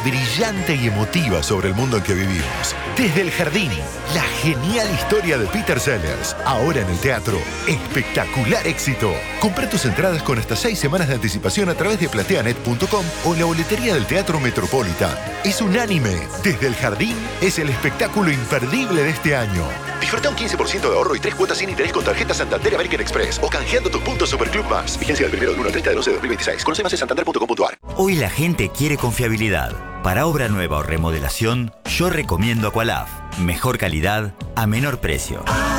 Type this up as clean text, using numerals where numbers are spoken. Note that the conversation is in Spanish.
brillante y emotiva sobre el mundo en que vivimos. Desde el jardín, la genial historia de Peter Sellers. Ahora en el teatro, espectacular éxito. Compra tus entradas con hasta 6 semanas de anticipación a través de plateanet.com o la boletería del Teatro Metropolitan. Es unánime. Desde el jardín es el espectáculo imperdible de este año. Disfruta un 15% de ahorro y 3 cuotas sin interés con tarjeta Santander American Express o canjeando tus puntos Superclub Más. Vigencia del 1 al 30 de 12 de 2026. Conoce más en santander.com.ar. Hoy la gente quiere confiabilidad. Para obra nueva o remodelación, yo recomiendo Aqualaf. Mejor calidad a menor precio.